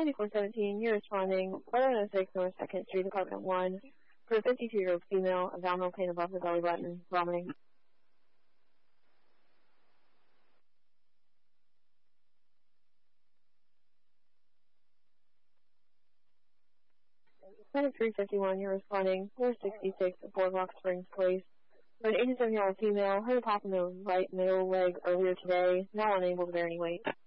9417, you're responding 1106 North 2nd Street, Apartment 1, for a 52-year-old female, abdominal pain above the belly button, vomiting. 9351, you're responding 466 at Boardwalk Springs Place, for an 87-year-old female, heard a pop in the right middle leg earlier today, now unable to bear any weight.